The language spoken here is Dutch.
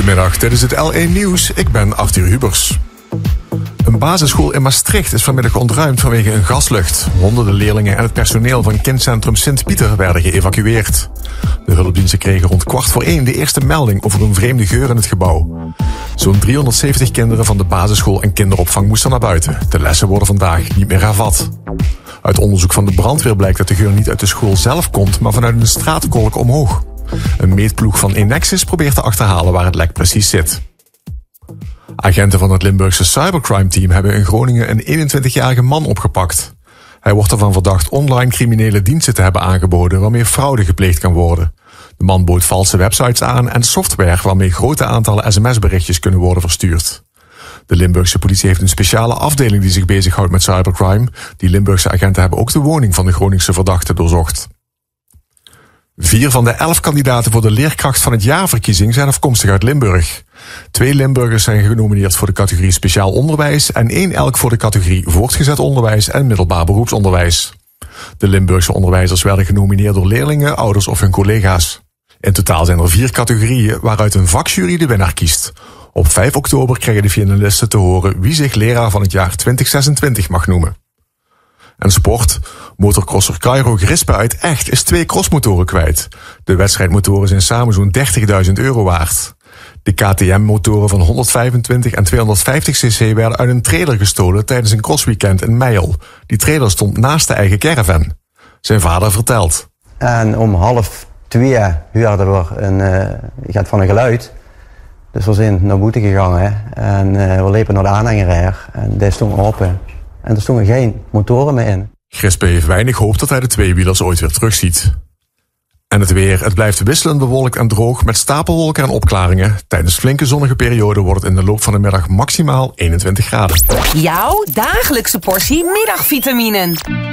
Goedemiddag, dit is het L1 Nieuws. Ik ben Arthur Hubers. Een basisschool in Maastricht is vanmiddag ontruimd vanwege een gaslucht. Honderden leerlingen en het personeel van kindcentrum Sint-Pieter werden geëvacueerd. De hulpdiensten kregen rond 1:15 de eerste melding over een vreemde geur in het gebouw. Zo'n 370 kinderen van de basisschool en kinderopvang moesten naar buiten. De lessen worden vandaag niet meer hervat. Uit onderzoek van de brandweer blijkt dat de geur niet uit de school zelf komt, maar vanuit een straatkolk omhoog. Een meetploeg van Enexis probeert te achterhalen waar het lek precies zit. Agenten van het Limburgse cybercrime-team hebben in Groningen een 21-jarige man opgepakt. Hij wordt ervan verdacht online criminele diensten te hebben aangeboden waarmee fraude gepleegd kan worden. De man bood valse websites aan en software waarmee grote aantallen sms-berichtjes kunnen worden verstuurd. De Limburgse politie heeft een speciale afdeling die zich bezighoudt met cybercrime. Die Limburgse agenten hebben ook de woning van de Groningse verdachte doorzocht. 4 van de 11 kandidaten voor de leerkracht van het jaarverkiezing zijn afkomstig uit Limburg. 2 Limburgers zijn genomineerd voor de categorie speciaal onderwijs en 1 elk voor de categorie voortgezet onderwijs en middelbaar beroepsonderwijs. De Limburgse onderwijzers werden genomineerd door leerlingen, ouders of hun collega's. In totaal zijn er 4 categorieën waaruit een vakjury de winnaar kiest. Op 5 oktober krijgen de finalisten te horen wie zich leraar van het jaar 2026 mag noemen. En sport. Motorcrosser Cairo Grispe uit Echt is 2 crossmotoren kwijt. De wedstrijdmotoren zijn samen zo'n €30.000 waard. De KTM-motoren van 125 en 250 cc werden uit een trailer gestolen tijdens een crossweekend in Meijel. Die trailer stond naast de eigen caravan. Zijn vader vertelt. En om 1:30 hoorden we je gaat van een geluid. Dus we zijn naar buiten gegaan en we liepen naar de aanhangerij en die stond open. En er stonden geen motoren meer in. Grispe heeft weinig hoop dat hij de tweewielers ooit weer terugziet. En het weer. Het blijft wisselend bewolkt en droog met stapelwolken en opklaringen. Tijdens flinke zonnige perioden wordt het in de loop van de middag maximaal 21 graden. Jouw dagelijkse portie middagvitaminen.